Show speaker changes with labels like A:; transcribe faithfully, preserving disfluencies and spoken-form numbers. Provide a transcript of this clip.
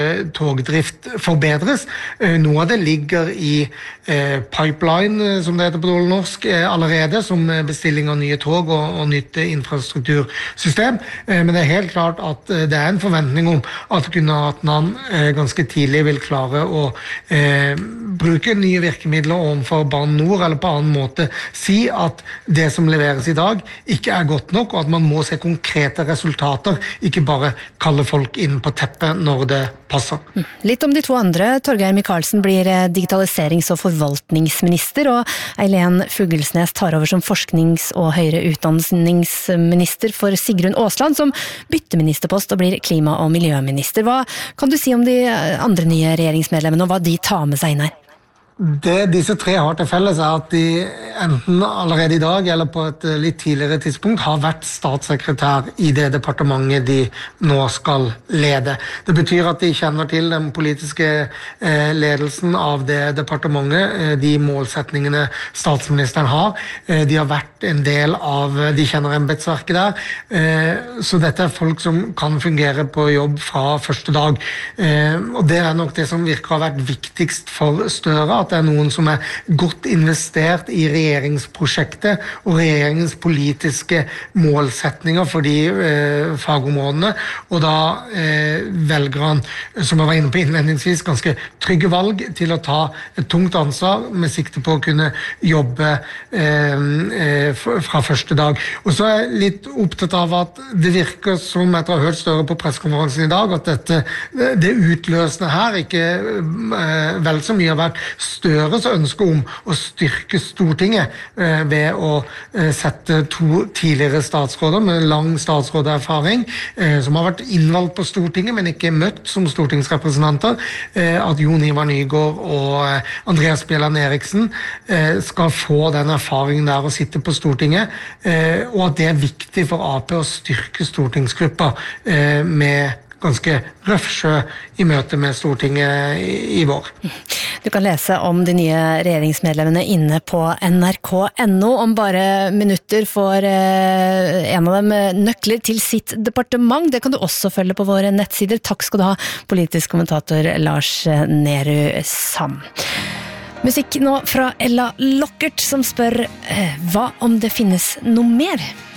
A: togdrift forbedres. Noe av det ligger i eh, pipeline, som det heter på dårlig norsk, eh, allerede, som bestilling av nye tog og, og nytt infrastruktursystem. Eh, men det er helt klart at eh, det er en forventning om at Gunaratnam eh, ganske tidlig vil klare å eh, bruke nye virkemidler overfor Bane Nor, eller på annen måte si at det som leveres i dag ikke er godt nok, og at man må se konkrete resultater, ikke bare kalle folk inn på teppet når det passer.
B: Litt om de to andre. Torgeir Micaelsen blir digitaliserings- og forvaltningsminister, og Eileen Fuglesnes tar over som forsknings- og høyere utdanningsminister for Sigrun Aasland, som bytter ministerpost og blir klima- og miljøminister. Hva kan du si om de andre nye regjeringsmedlemmene, og hva de tar med seg inn her?
A: Det disse tre har til felles er at de enten allerede i dag eller på et litt tidligere tidspunkt har vært statssekretær i det departementet de nå skal lede. Det betyr at de kjenner til den politiske eh, ledelsen av det departementet, eh, de målsetningene statsministeren har. Eh, de har vært en del av, de kjenner embetsverket der, eh, så dette er folk som kan fungere på jobb fra første dag. Eh, og det er nok det som virker har vært viktigst for Støre, at det er noen som er godt investert i regjeringsprosjektet og regjeringens politiske målsetninger for de eh, fagområdene, og da eh, velger han, som jeg var inne på innledningsvis, ganske trygge valg til å ta et tungt ansvar med sikte på å kunne jobbe eh, fra første dag. Og så er jeg litt opptatt av at det virker som, etter å ha hørt Støre på pressekonferansen i dag, at dette, det utløsende her ikke eh, vel så mye har vært Støres ønske om å styrke Stortinget eh, ved å eh, sette to tidligere statsråder med lang statsråderfaring, eh, som har vært innvalgt på Stortinget, men ikke møtt som stortingsrepresentanter, eh, at Jon Ivar Nygård og eh, Andreas Bjelland Eriksen eh, skal få den erfaringen der å sitte på Stortinget, eh, og at det er viktig for A P å styrke stortingsgruppa eh, med ganske røff sjø i møte med Stortinget i, i vår.
B: Du kan lese om de nye regjeringsmedlemmene inne på N R K punktum N O. Om bare minutter får eh, en av dem nøkler til sitt departement. Det kan du også følge på våre nettsider. Takk skal du ha, politisk kommentator Lars Nehru Sand. Musikk nå fra Ella Lockert, som spør eh, hva om det finnes noe mer?